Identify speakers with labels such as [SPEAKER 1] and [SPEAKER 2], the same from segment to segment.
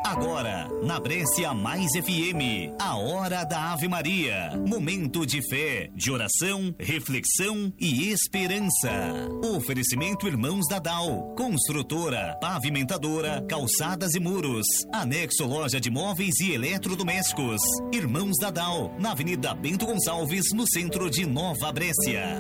[SPEAKER 1] Agora, na Brescia Mais FM, a Hora da Ave Maria. Momento de fé, de oração, reflexão e esperança. Oferecimento Irmãos Dadal, construtora, pavimentadora, calçadas e muros. Anexo loja de móveis e eletrodomésticos. Irmãos Dadal, na Avenida Bento Gonçalves, no centro de Nova Brescia.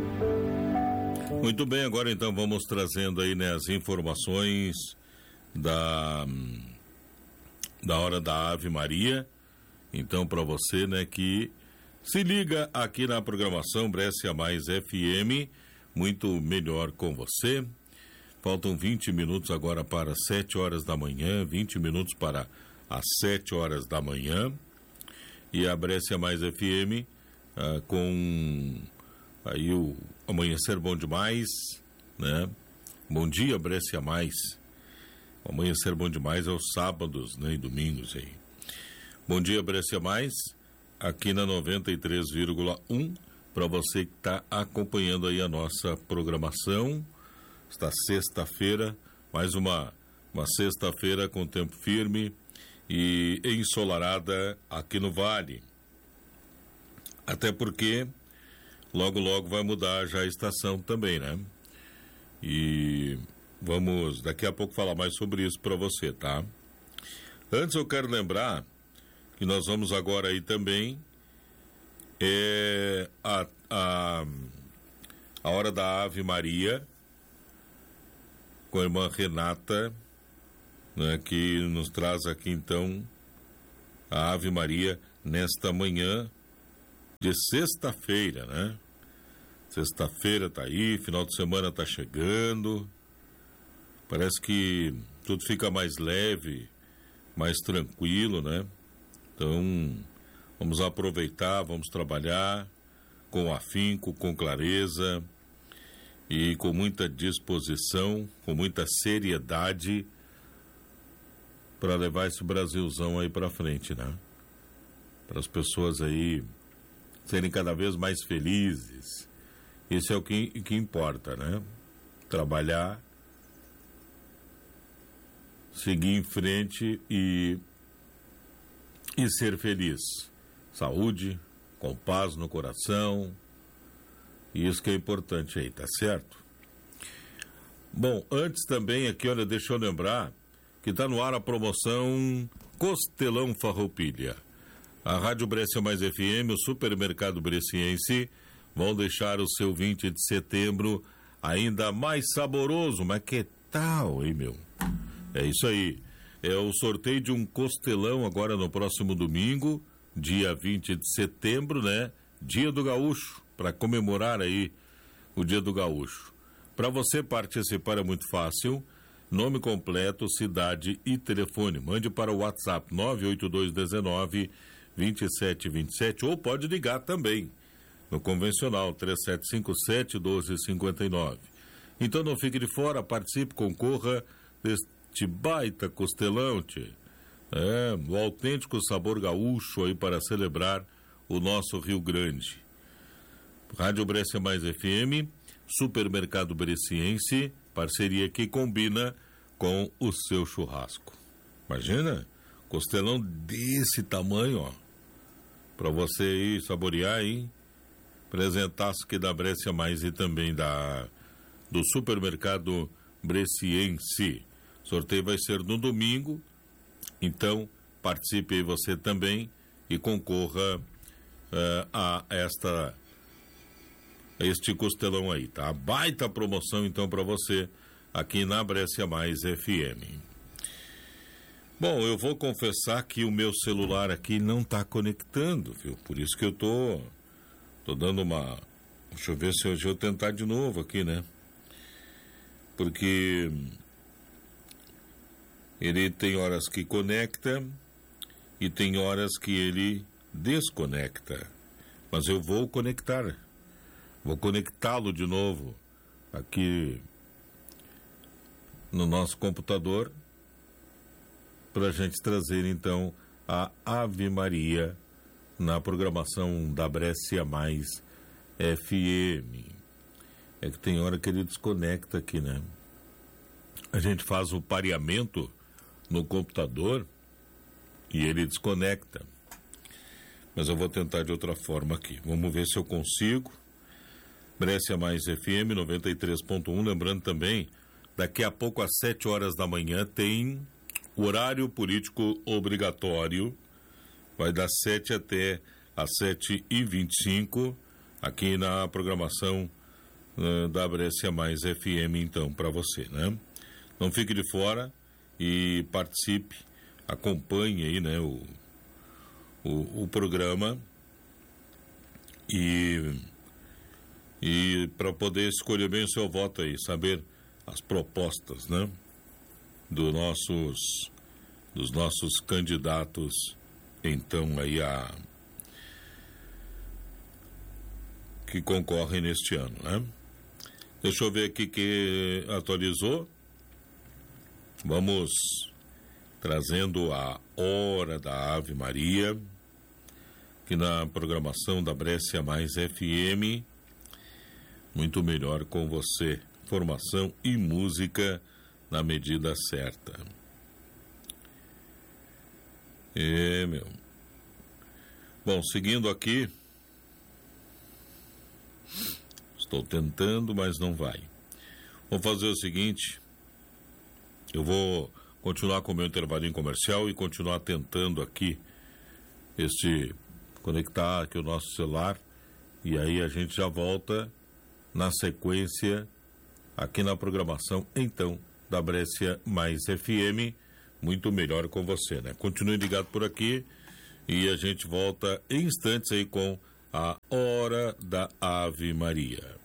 [SPEAKER 2] Muito bem, agora então vamos trazendo aí, né, as informações da Hora da Ave Maria. Então, para você, né, que se liga aqui na programação Brescia Mais FM, muito melhor com você. Faltam 20 minutos agora para 7 horas da manhã, 20 minutos para as 7 horas da manhã. E a Brescia Mais FM com aí o Amanhecer Bom Demais, né? Bom dia, Brescia Mais. O Amanhecer Bom Demais é os sábados, né, e domingos aí. Bom dia, Brescia Mais, aqui na 93,1, para você que está acompanhando aí a nossa programação. Esta sexta-feira, mais uma sexta-feira com tempo firme e ensolarada aqui no Vale. Até porque logo vai mudar já a estação também, né? E vamos daqui a pouco falar mais sobre isso para você, tá? Antes eu quero lembrar que nós vamos agora aí também a Hora da Ave Maria com a irmã Renata, né, que nos traz aqui então a Ave Maria nesta manhã de sexta-feira, né? Sexta-feira tá aí, final de semana tá chegando. Parece que tudo fica mais leve, mais tranquilo, né? Então, vamos aproveitar, vamos trabalhar com afinco, com clareza e com muita disposição, com muita seriedade para levar esse Brasilzão aí para frente, né? Para as pessoas aí serem cada vez mais felizes. Isso é o que importa, né? Trabalhar, seguir em frente e ser feliz. Saúde, com paz no coração. Isso que é importante aí, tá certo? Bom, antes também aqui, olha, deixa eu lembrar que tá no ar a promoção Costelão Farroupilha. A Rádio Brescia Mais FM, o Supermercado Bresciense, vão deixar o seu 20 de setembro ainda mais saboroso. Mas que tal, hein, meu? É isso aí. É o sorteio de um costelão agora no próximo domingo, dia 20 de setembro, né? Dia do Gaúcho, para comemorar aí o Dia do Gaúcho. Para você participar é muito fácil. Nome completo, cidade e telefone. Mande para o WhatsApp 98219-2727 ou pode ligar também no convencional 3757-1259. Então não fique de fora, participe, concorra deste baita costelão, tchê. O autêntico sabor gaúcho aí para celebrar o nosso Rio Grande. Rádio Brescia Mais FM, Supermercado Bresciense, parceria que combina com o seu churrasco. Imagina, costelão desse tamanho, ó, para você aí saborear, hein? Presentaço que da Brescia Mais e também do Supermercado Bresciense. Sorteio vai ser no domingo, então participe aí você também e concorra a este costelão aí, tá? Baita promoção então para você aqui na Brescia Mais FM. Bom, eu vou confessar que o meu celular aqui não tá conectando, viu? Por isso que eu tô dando uma... Deixa eu ver se hoje eu tentar de novo aqui, né? Porque ele tem horas que conecta e tem horas que ele desconecta. Mas eu vou conectar. Vou conectá-lo de novo aqui no nosso computador para a gente trazer então a Ave Maria na programação da Brescia Mais FM. É que tem hora que ele desconecta aqui, né? A gente faz o pareamento no computador e ele desconecta. Mas eu vou tentar de outra forma aqui. Vamos ver se eu consigo. Brescia Mais FM 93.1. Lembrando também, daqui a pouco às 7 horas da manhã tem horário político obrigatório. Vai das 7 até às 7h25 aqui na programação da Brescia Mais FM, então, para você, né? Não fique de fora e participe, acompanhe aí, né, o programa e para poder escolher bem o seu voto aí, saber as propostas, né, dos nossos candidatos, então, aí que concorrem neste ano, né? Deixa eu ver aqui que atualizou. Vamos trazendo a Hora da Ave Maria, aqui na programação da Brescia Mais FM. Muito melhor com você. Informação e música na medida certa. Bom, seguindo aqui. Estou tentando, mas não vai. Vou fazer o seguinte. Eu vou continuar com o meu intervalinho comercial e continuar tentando aqui conectar aqui o nosso celular, e aí a gente já volta na sequência aqui na programação, então, da Brescia Mais FM, muito melhor com você, né? Continue ligado por aqui e a gente volta em instantes aí com a Hora da Ave Maria.